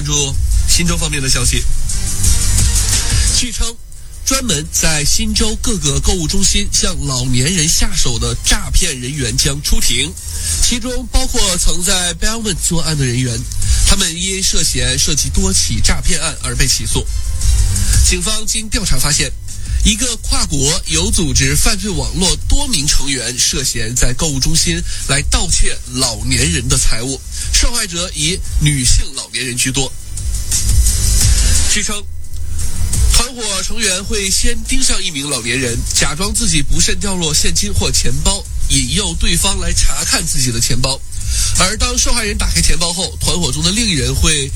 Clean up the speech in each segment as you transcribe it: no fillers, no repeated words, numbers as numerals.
注新州方面的消息。据称，专门在新州各个购物中心向老年人下手的诈骗人员将出庭，其中包括曾在 Belmont 作案的人员，他们因涉嫌涉及多起诈骗案而被起诉。警方经调查发现，一个跨国有组织犯罪网络多名成员涉嫌在购物中心来盗窃老年人的财物，受害者以女性老年人居多。据称，团伙成员会先盯上一名老年人，假装自己不慎掉落现金或钱包，引诱对方来查看自己的钱包。而当受害人打开钱包后，团伙中的另一人会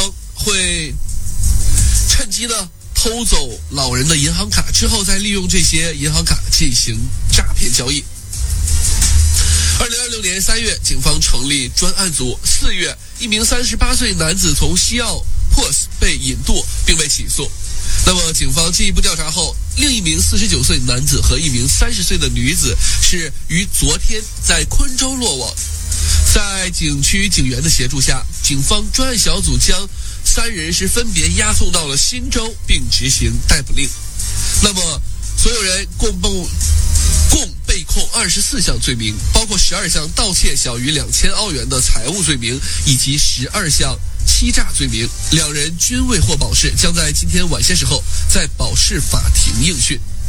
趁机呢偷走老人的银行卡，之后再利用这些银行卡进行诈骗交易。2026年3月，警方成立专案组。4月，一名38岁男子从西澳 Perth 被引渡并被起诉。那么警方进一步调查后，另一名49岁男子和一名30岁的女子是于昨天在昆州落网。在景区警员的协助下，警方专案小组将3人是分别押送到了新州并执行逮捕令。那么所有人共被控24项罪名，包括12项盗窃小于2000澳元的财物罪名以及12项欺诈罪名。2人均未获保释，将在今天晚些时候在保释法庭应讯。